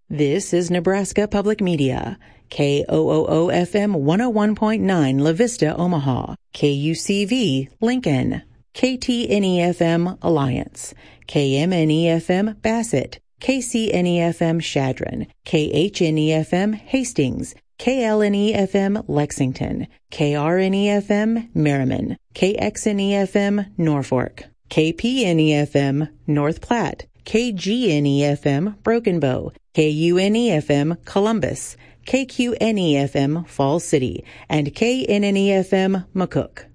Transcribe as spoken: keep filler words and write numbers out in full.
This is Nebraska Public Media. K O O O F M one oh one point nine La Vista, Omaha. K U C V, Lincoln. K T N E F M, Alliance. K M N E F M, Bassett. K C N E F M, Chadron. K H N E F M, Hastings. K L N E F M, Lexington. K R N E F M, Merriman. K X N E F M, Norfolk. K P N E F M, North Platte. K G N E F M, Broken Bow. K U N E F M, Columbus. K Q N E F M, Falls City. And K N N E F M, McCook.